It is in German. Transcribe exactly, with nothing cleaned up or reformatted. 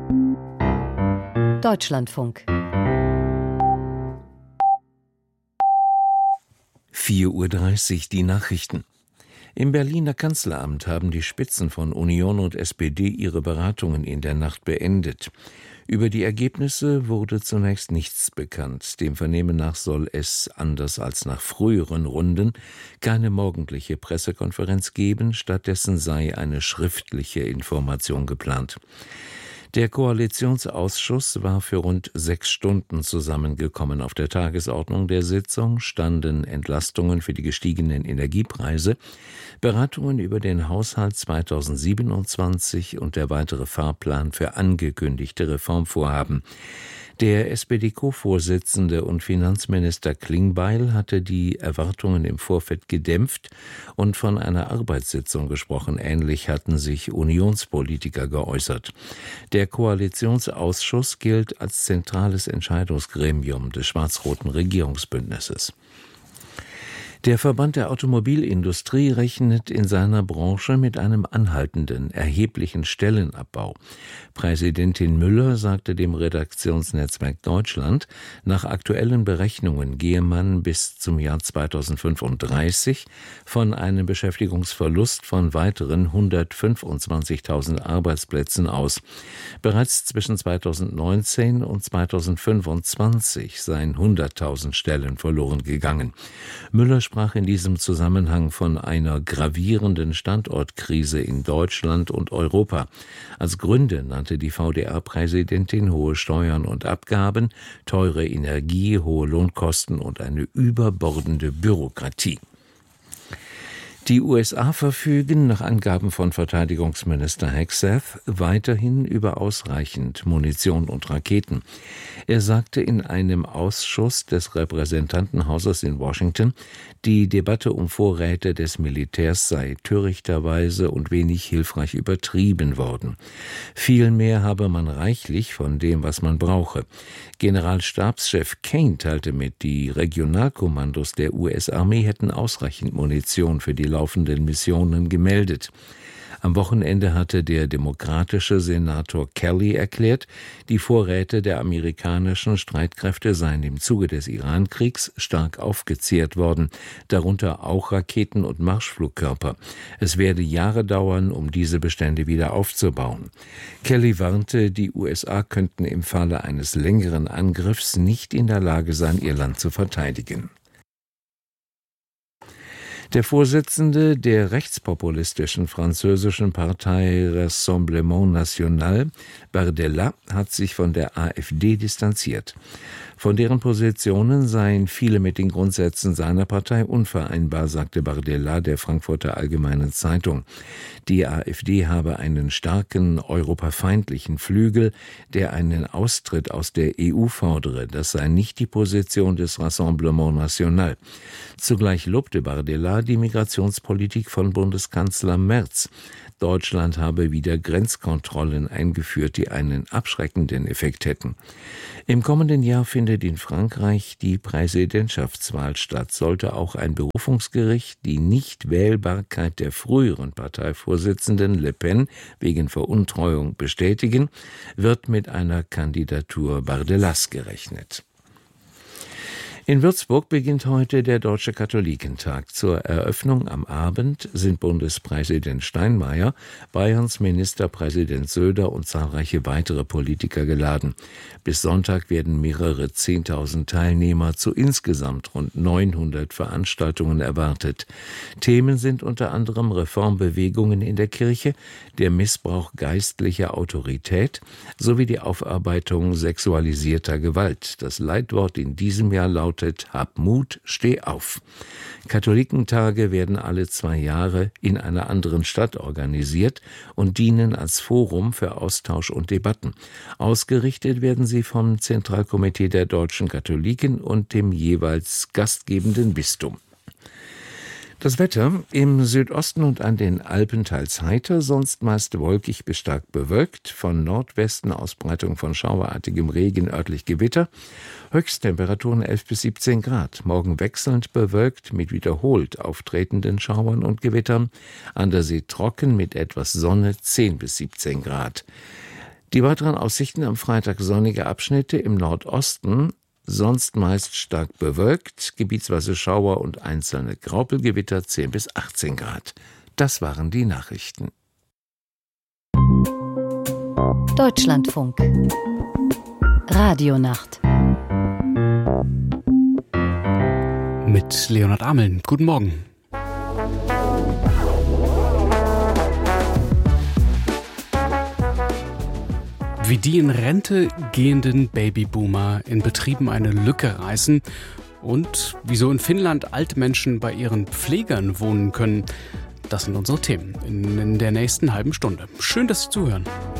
Deutschlandfunk. vier Uhr dreißig, die Nachrichten. Im Berliner Kanzleramt haben die Spitzen von Union und S P D ihre Beratungen in der Nacht beendet. Über die Ergebnisse wurde zunächst nichts bekannt. Dem Vernehmen nach soll es, anders als nach früheren Runden, keine morgendliche Pressekonferenz geben, stattdessen sei eine schriftliche Information geplant. Der Koalitionsausschuss war für rund sechs Stunden zusammengekommen. Auf der Tagesordnung der Sitzung standen Entlastungen für die gestiegenen Energiepreise, Beratungen über den Haushalt zweitausendsiebenundzwanzig und der weitere Fahrplan für angekündigte Reformvorhaben. Der S P D-Co-Vorsitzende und Finanzminister Klingbeil hatte die Erwartungen im Vorfeld gedämpft und von einer Arbeitssitzung gesprochen. Ähnlich hatten sich Unionspolitiker geäußert. Der Koalitionsausschuss gilt als zentrales Entscheidungsgremium des schwarz-roten Regierungsbündnisses. Der Verband der Automobilindustrie rechnet in seiner Branche mit einem anhaltenden, erheblichen Stellenabbau. Präsidentin Müller sagte dem Redaktionsnetzwerk Deutschland, nach aktuellen Berechnungen gehe man bis zum Jahr zweitausendfünfunddreißig von einem Beschäftigungsverlust von weiteren hundertfünfundzwanzigtausend Arbeitsplätzen aus. Bereits zwischen zweitausendneunzehn und zweitausendfünfundzwanzig seien hunderttausend Stellen verloren gegangen. Müller sprach in diesem Zusammenhang von einer gravierenden Standortkrise in Deutschland und Europa. Als Gründe nannte die V D A-Präsidentin hohe Steuern und Abgaben, teure Energie, hohe Lohnkosten und eine überbordende Bürokratie. Die U S A verfügen nach Angaben von Verteidigungsminister Hegseth weiterhin über ausreichend Munition und Raketen. Er sagte in einem Ausschuss des Repräsentantenhauses in Washington, die Debatte um Vorräte des Militärs sei törichterweise und wenig hilfreich übertrieben worden. Vielmehr habe man reichlich von dem, was man brauche. Generalstabschef Kane teilte mit, die Regionalkommandos der U S-Armee hätten ausreichend Munition für die laufenden Missionen gemeldet. Am Wochenende hatte der demokratische Senator Kelly erklärt, die Vorräte der amerikanischen Streitkräfte seien im Zuge des Iran-Kriegs stark aufgezehrt worden, darunter auch Raketen und Marschflugkörper. Es werde Jahre dauern, um diese Bestände wieder aufzubauen. Kelly warnte, die U S A könnten im Falle eines längeren Angriffs nicht in der Lage sein, ihr Land zu verteidigen. Der Vorsitzende der rechtspopulistischen französischen Partei Rassemblement National, Bardella, hat sich von der AfD distanziert. Von deren Positionen seien viele mit den Grundsätzen seiner Partei unvereinbar, sagte Bardella der Frankfurter Allgemeinen Zeitung. Die AfD habe einen starken europafeindlichen Flügel, der einen Austritt aus der E U fordere. Das sei nicht die Position des Rassemblement National. Zugleich lobte Bardella die Migrationspolitik von Bundeskanzler Merz. Deutschland habe wieder Grenzkontrollen eingeführt, die einen abschreckenden Effekt hätten. Im kommenden Jahr findet in Frankreich die Präsidentschaftswahl statt. Sollte auch ein Berufungsgericht die Nichtwählbarkeit der früheren Parteivorsitzenden Le Pen wegen Veruntreuung bestätigen, wird mit einer Kandidatur Bardellas gerechnet. In Würzburg beginnt heute der Deutsche Katholikentag. Zur Eröffnung am Abend sind Bundespräsident Steinmeier, Bayerns Ministerpräsident Söder und zahlreiche weitere Politiker geladen. Bis Sonntag werden mehrere Zehntausend Teilnehmer zu insgesamt rund neunhundert Veranstaltungen erwartet. Themen sind unter anderem Reformbewegungen in der Kirche, der Missbrauch geistlicher Autorität sowie die Aufarbeitung sexualisierter Gewalt. Das Leitwort in diesem Jahr lautet Hab Mut, steh auf. Katholikentage werden alle zwei Jahre in einer anderen Stadt organisiert und dienen als Forum für Austausch und Debatten. Ausgerichtet werden sie vom Zentralkomitee der deutschen Katholiken und dem jeweils gastgebenden Bistum. Das Wetter: im Südosten und an den Alpen teils heiter, sonst meist wolkig bis stark bewölkt, von Nordwesten Ausbreitung von schauerartigem Regen, örtlich Gewitter, Höchsttemperaturen elf bis siebzehn Grad, morgen wechselnd bewölkt mit wiederholt auftretenden Schauern und Gewittern, an der See trocken mit etwas Sonne zehn bis siebzehn Grad. Die weiteren Aussichten: am Freitag sonnige Abschnitte im Nordosten, sonst meist stark bewölkt, gebietsweise Schauer und einzelne Graupelgewitter, zehn bis achtzehn Grad. Das waren die Nachrichten. Deutschlandfunk Radionacht mit Leonhard Ameln. Guten Morgen. Wie die in Rente gehenden Babyboomer in Betrieben eine Lücke reißen und wieso in Finnland alte Menschen bei ihren Pflegern wohnen können, das sind unsere Themen in, in der nächsten halben Stunde. Schön, dass Sie zuhören.